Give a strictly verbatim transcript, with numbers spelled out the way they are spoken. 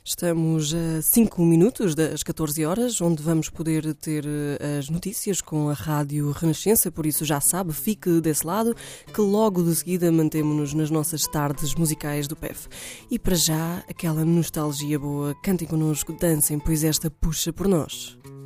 Estamos a cinco minutos das catorze horas, onde vamos poder ter as notícias com a Rádio Renascença, por isso já sabe, fique desse lado, que logo de seguida mantemos-nos nas nossas tardes musicais do P E F. E para já, aquela nostalgia boa, cantem connosco, dancem, pois esta puxa por nós.